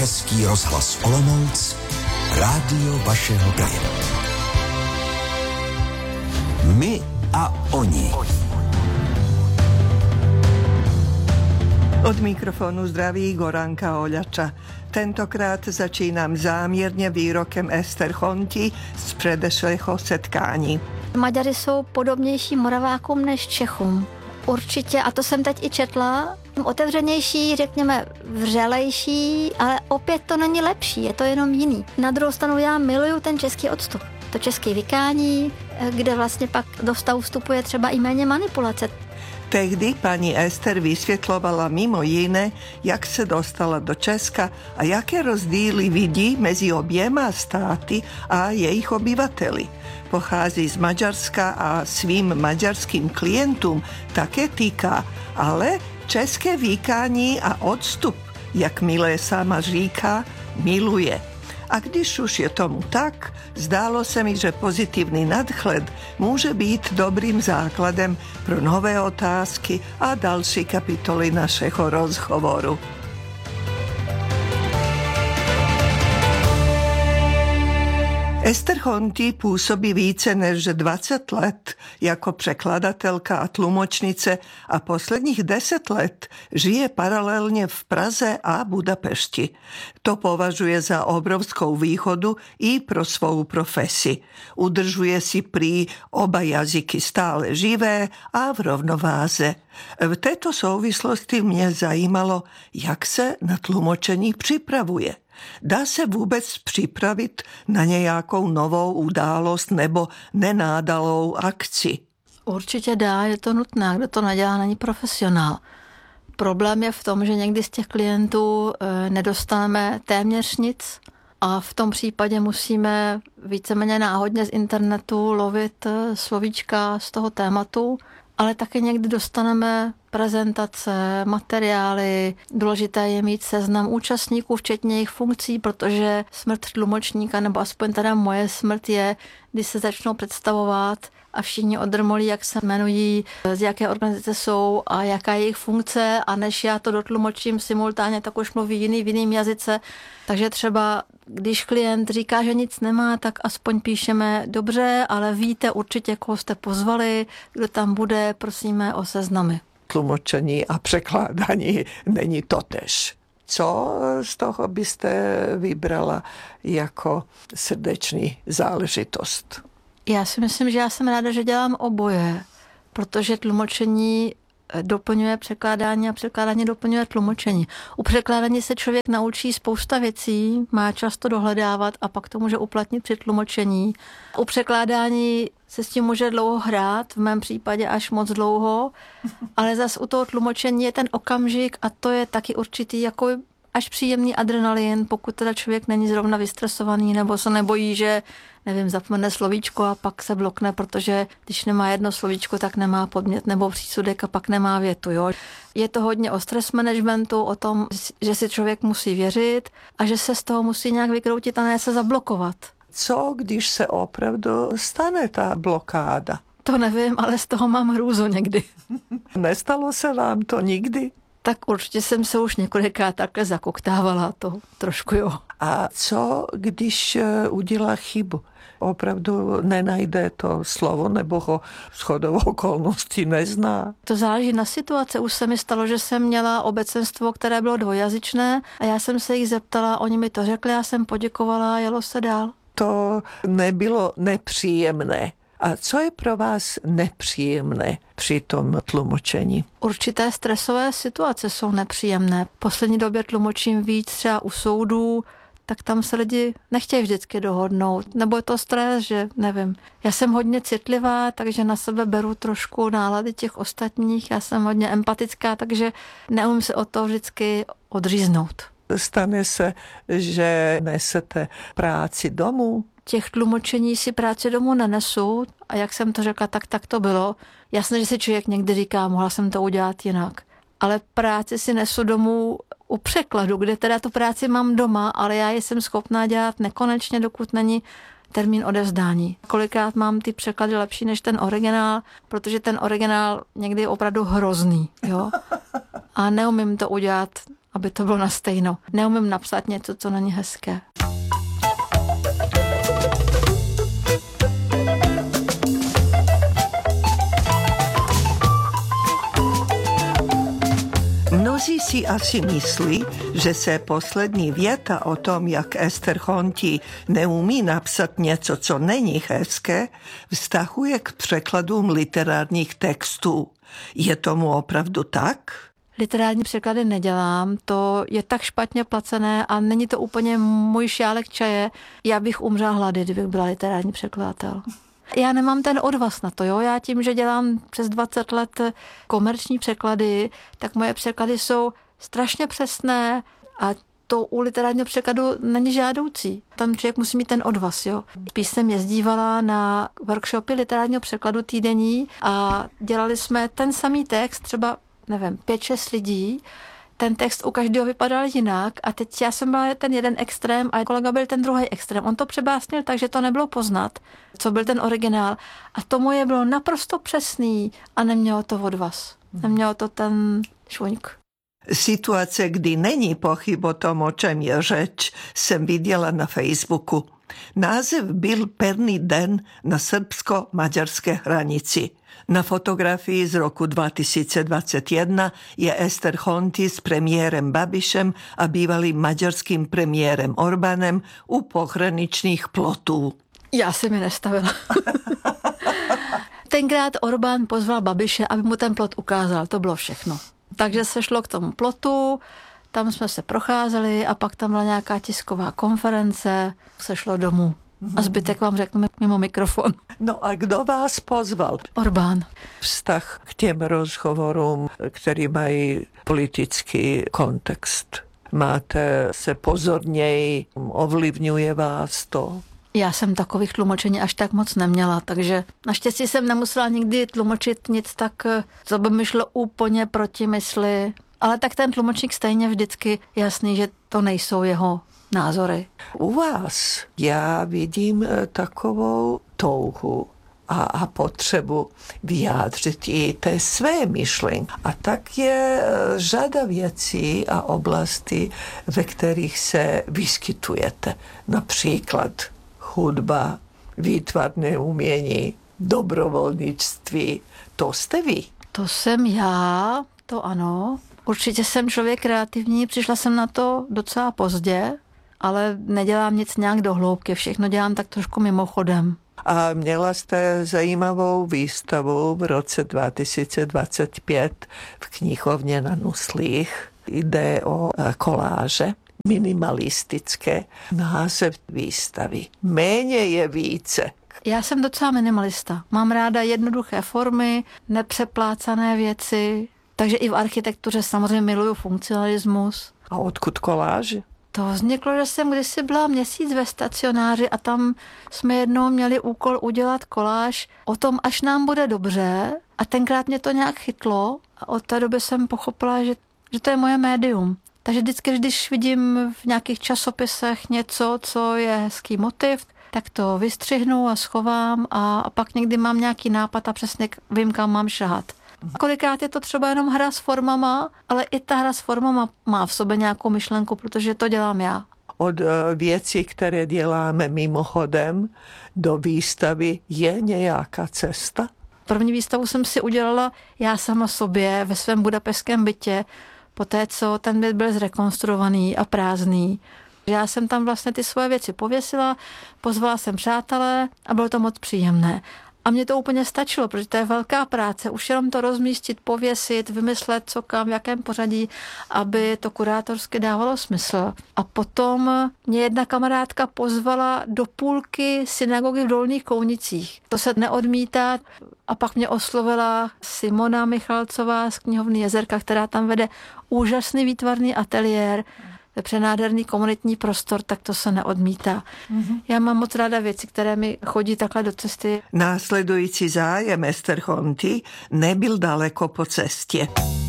Český rozhlas Olomouc, rádio vašeho kraje. My a oni. Od mikrofonu zdraví Goranka Oľača. Tentokrát začínám záměrně výrokem Ester Honti z předešlého setkání. Maďari jsou podobnější Moravákům než Čechům. Určitě, a to jsem teď i četla, otevřenější, řekněme vřelejší, ale opět to není lepší, je to jenom jiný. Na druhou stranu já miluju ten český odstup. To české vykání, kde vlastně pak do vztahu vstupuje třeba i méně manipulace. Tehdy paní Ester vysvětlovala mimo jiné, jak se dostala do Česka a jaké rozdíly vidí mezi oběma státy a jejich obyvateli. Pochází z Maďarska a svým maďarským klientům také týká, ale české vykání a odstup, jak milé sama říká, miluje. A když už je tomu tak, zdálo se mi, že pozitivní nadhled může být dobrým základem pro nové otázky a další kapitoly našeho rozhovoru. Ester Honti působí více než 20 let jako překladatelka a tlumočnice a posledních 10 let žije paralelně v Praze a Budapešti. To považuje za obrovskou výhodu i pro svou profesi. Udržuje si prý oba jazyky stále živé a v rovnováze. V této souvislosti mě zajímalo, jak se na tlumočení připravuje. Dá se vůbec připravit na nějakou novou událost nebo nenádalou akci? Určitě dá, je to nutné, kdo to nedělá, není profesionál. Problém je v tom, že někdy z těch klientů nedostaneme téměř nic a v tom případě musíme víceméně náhodně z internetu lovit slovíčka z toho tématu, ale také někdy dostaneme prezentace, materiály. Důležité je mít seznam účastníků, včetně jejich funkcí, protože smrt tlumočníka, nebo aspoň teda moje smrt je, když se začnou představovat a všichni odrmolí, jak se jmenují, z jaké organizace jsou a jaká je jejich funkce, a než já to dotlumočím simultánně, tak už mluví jiný v jiném jazyce. Takže třeba, když klient říká, že nic nemá, tak aspoň píšeme dobře, ale víte určitě, koho jste pozvali, kdo tam bude, prosíme o seznamy. Tlumočení a překládání není totéž. Co z toho byste vybrala jako srdeční záležitost? Já si myslím, že já jsem ráda, že dělám oboje, protože tlumočení doplňuje překládání a překládání doplňuje tlumočení. U překládání se člověk naučí spousta věcí, má často dohledávat a pak to může uplatnit při tlumočení. U překládání se s tím může dlouho hrát, v mém případě až moc dlouho, ale zas u toho tlumočení je ten okamžik a to je taky určitý jako až příjemný adrenalin, pokud teda člověk není zrovna vystresovaný nebo se nebojí, že nevím, zapomene slovíčko a pak se blokne, protože když nemá jedno slovíčko, tak nemá podmět nebo přísudek a pak nemá větu. Jo. Je to hodně o stres managementu, o tom, že si člověk musí věřit a že se z toho musí nějak vykroutit a ne se zablokovat. Co, když se opravdu stane ta blokáda? To nevím, ale z toho mám hrůzu někdy. Nestalo se vám to nikdy? Tak určitě jsem se už několikrát takhle zakoktávala, to trošku jo. A co, když udělá chybu? Opravdu nenajde to slovo nebo ho shodou okolností nezná? To záleží na situaci. Už se mi stalo, že jsem měla obecenstvo, které bylo dvojjazyčné a já jsem se jich zeptala, oni mi to řekli, já jsem poděkovala a jelo se dál. To nebylo nepříjemné. A co je pro vás nepříjemné při tom tlumočení? Určité stresové situace jsou nepříjemné. V poslední době tlumočím víc třeba u soudů, tak tam se lidi nechtějí vždycky dohodnout. Nebo je to stres, že nevím. Já jsem hodně citlivá, takže na sebe beru trošku nálady těch ostatních. Já jsem hodně empatická, takže neumím se od toho vždycky odříznout. Stane se, že nesete práci domů? Těch tlumočení si práci domů nenesu a jak jsem to řekla, tak to bylo. Jasně, že si člověk někdy říká, mohla jsem to udělat jinak. Ale práci si nesu domů u překladu, kde teda tu práci mám doma, ale já ji jsem schopná dělat nekonečně, dokud není termín odevzdání. Kolikrát mám ty překlady lepší než ten originál, protože ten originál někdy je opravdu hrozný. Jo? A neumím to udělat aby to bylo na stejno. Neumím napsat něco, co není hezké. Mnozí si asi myslí, že se poslední věta o tom, jak Ester Honti neumí napsat něco, co není hezké, vztahuje k překladům literárních textů. Je tomu opravdu tak? Literární překlady nedělám, to je tak špatně placené a není to úplně můj šálek čaje. Já bych umřela hlady, kdybych byla literární překladatel. Já nemám ten odvaz na to, jo. Já tím, že dělám přes 20 let komerční překlady, tak moje překlady jsou strašně přesné a to u literárního překladu není žádoucí. Tam člověk musí mít ten odvaz, jo. Spíš jsem jezdívala na workshopy literárního překladu týdenní a dělali jsme ten samý text, třeba, nevím, 5-6 lidí. Ten text u každého vypadal jinak a teď já jsem byla ten jeden extrém a kolega byl ten druhý extrém. On to přebásnil tak, že to nebylo poznat, co byl ten originál. A to moje bylo naprosto přesný a nemělo to odvaz. Nemělo to ten švuňk. Situace, kdy není pochyb o tom, o čem je řeč, jsem viděla na Facebooku. Název byl Perný den na srbsko-maďarské hranici. Na fotografii z roku 2021 je Ester Honti s premiérem Babišem a bývalým maďarským premiérem Orbánem u pohraničních plotů. Já si mi nestavila. Tenkrát Orbán pozval Babiše, aby mu ten plot ukázal. To bylo všechno. Takže se šlo k tomu plotu, tam jsme se procházeli a pak tam byla nějaká tisková konference, se šlo domů. A zbytek vám řekneme mimo mikrofon. No a kdo vás pozval? Orbán. Vztah k těm rozhovorům, který mají politický kontext. Máte se pozorněji, ovlivňuje vás to? Já jsem takových tlumočení až tak moc neměla, takže naštěstí jsem nemusela nikdy tlumočit nic tak, co by mi šlo úplně proti mysli. Ale tak ten tlumočník stejně vždycky jasný, že to nejsou jeho názory. U vás já vidím takovou touhu a potřebu vyjádřit i té své myšlenky. A tak je řada věcí a oblastí, ve kterých se vyskytujete. Například hudba, výtvarné umění, dobrovolnictví. To jste vy. To jsem já, to ano. Určitě jsem člověk kreativní, přišla jsem na to docela pozdě, ale nedělám nic nějak do hloubky, všechno dělám tak trošku mimochodem. A měla jste zajímavou výstavu v roce 2025 v knihovně na Nuslích. Jde o koláže minimalistické. Název výstavy Méně je více. Já jsem docela minimalista. Mám ráda jednoduché formy, nepřeplácané věci, takže i v architektuře samozřejmě miluju funkcionalismus. A odkud koláže? To vzniklo, že jsem kdysi byla měsíc ve stacionáři a tam jsme jednou měli úkol udělat koláž o tom, až nám bude dobře, a tenkrát mě to nějak chytlo a od té doby jsem pochopila, že to je moje médium. Takže vždycky, když vidím v nějakých časopisech něco, co je hezký motiv, tak to vystřihnu a schovám a pak někdy mám nějaký nápad a přesně vím, kam mám šahat. Kolikrát je to třeba jenom hra s formama, ale i ta hra s formama má v sobě nějakou myšlenku, protože to dělám já. Od věcí, které děláme mimochodem do výstavy, je nějaká cesta? První výstavu jsem si udělala já sama sobě ve svém budapešťském bytě, poté co ten byt byl zrekonstruovaný a prázdný. Já jsem tam vlastně ty svoje věci pověsila, pozvala jsem přátelé a bylo to moc příjemné. A mně to úplně stačilo, protože to je velká práce, už jenom to rozmístit, pověsit, vymyslet, co kam, v jakém pořadí, aby to kurátorsky dávalo smysl. A potom mě jedna kamarádka pozvala do půlky synagogy v Dolních Kounicích. To se neodmítá. A pak mě oslovila Simona Michalcová z knihovny Jezerka, která tam vede úžasný výtvarný ateliér, přenádherný komunitní prostor, tak to se neodmítá. Já mám moc ráda věci, které mi chodí takhle do cesty. Následující zájem Ester Honti nebyl daleko po cestě.